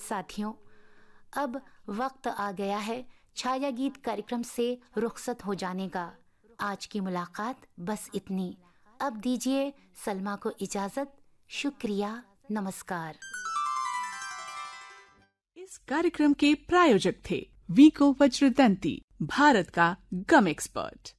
साथियों, अब वक्त आ गया है छाया गीत कार्यक्रम से रुखसत हो जाने का। आज की मुलाकात बस इतनी। अब दीजिए सलमा को इजाजत। शुक्रिया, नमस्कार। इस कार्यक्रम के प्रायोजक थे वीको वज्रदंती, भारत का गम एक्सपर्ट।